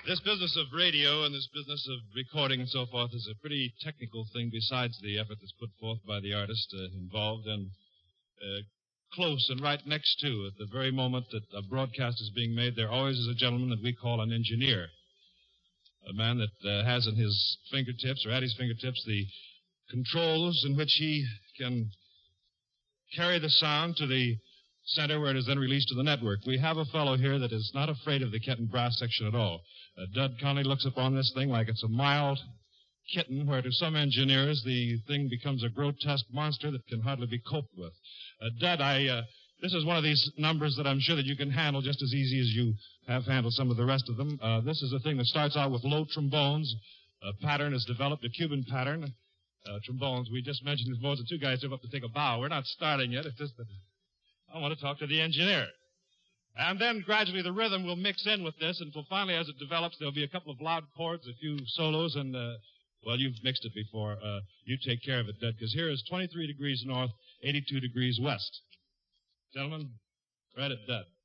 This business of radio and this business of recording and so forth is a pretty technical thing besides the effort that's put forth by the artist involved. And close and right next to, at the very moment that a broadcast is being made, there always is a gentleman that we call an engineer. A man that has in his fingertips, or at his fingertips, the controls in which he can carry the sound to the center where it is then released to the network. We have a fellow here that is not afraid of the Kenton brass section at all. Dud Conley looks upon this thing like it's a mild kitten, where to some engineers the thing becomes a grotesque monster that can hardly be coped with. Dud, this is one of these numbers that I'm sure that you can handle just as easy as you have handled some of the rest of them. This is a thing that starts out with low trombones. A pattern is developed, a Cuban pattern. Trombones, we just mentioned this moment, the two guys up to take a bow. We're not starting yet. It's just that I want to talk to the engineer. And then gradually the rhythm will mix in with this until finally as it develops there'll be a couple of loud chords, a few solos, and, well, you've mixed it before. You take care of it, Dud, because here is 23 degrees north, 82 degrees west. Gentlemen, right at Dud.